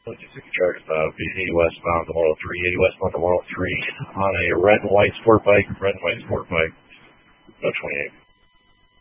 260 charge about 80 westbound to 103, 80 westbound to 103 on a red and white sport bike, about 28.